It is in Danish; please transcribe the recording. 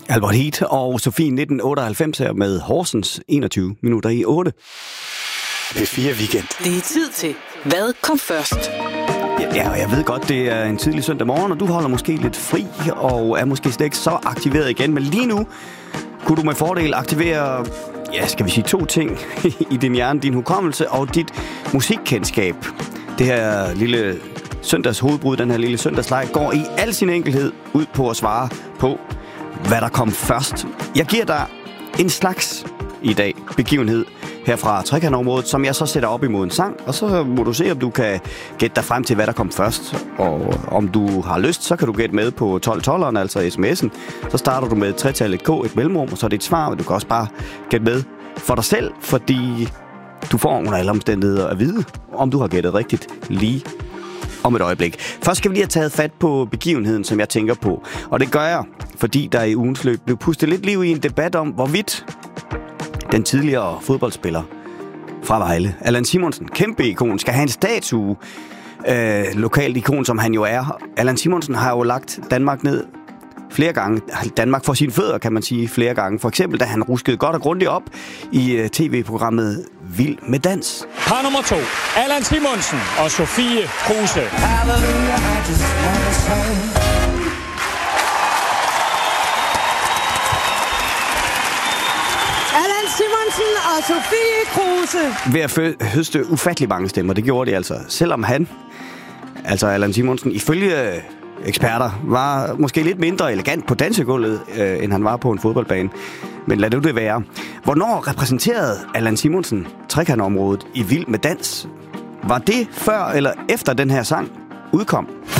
Albert Heat og Sofie 1998 her med Horsens 21 minutter i 8. P4 Weekend. Det er tid til, hvad kom først? Ja, og jeg ved godt, det er en tidlig søndag morgen, og du holder måske lidt fri, og er måske slet ikke så aktiveret igen. Men lige nu kunne du med fordel aktivere, skal vi sige 2 ting i din hjerne, din hukommelse og dit musikkendskab. Det her lille søndagshovedbrud, den her lille søndagsleg, går i al sin enkelhed ud på at svare på, hvad der kom først. Jeg giver dig en slags i dag begivenhed her fra trekantområdet, som jeg så sætter op imod en sang, og så må du se, om du kan gætte dig frem til, hvad der kom først. Og om du har lyst, så kan du gætte med på 1212'eren, altså sms'en. Så starter du med 3-tallet K, et mellemrum, og så er det et svar, og du kan også bare gætte med for dig selv, fordi du får under alle omstændigheder at vide, om du har gættet rigtigt lige om et øjeblik. Først skal vi lige have taget fat på begivenheden, som jeg tænker på. Og det gør jeg, fordi der i ugens løb blev pustet lidt liv i en debat om, hvorvidt den tidligere fodboldspiller fra Vejle, Allan Simonsen, kæmpe ikon, skal have en statue, lokalt ikon, som han jo er. Allan Simonsen har jo lagt Danmark ned flere gange. Danmark for sine fødder, kan man sige, flere gange. For eksempel, da han ruskede godt og grundigt op i tv-programmet Vild med Dans. Par nummer 2. Allan Simonsen og Sofie Kruse. Allan Simonsen og Sofie Kruse. Ved at høste ufattelig mange stemmer, det gjorde de altså. Selvom han, altså Allan Simonsen, ifølge eksperter, var måske lidt mindre elegant på dansegulvet, end han var på en fodboldbane. Men lad det være. Hvornår repræsenterede Allan Simonsen trekantområdet i Vild med Dans? Var det før eller efter den her sang udkom?